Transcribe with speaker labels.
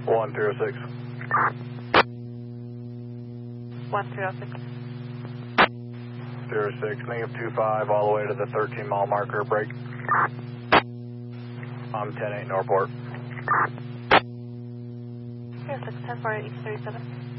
Speaker 1: 1306.
Speaker 2: 1306.
Speaker 1: 06, negative 25 all the way to the 13-mile marker, break. I'm 10-8 Northport.
Speaker 2: 06, 10 for East 37.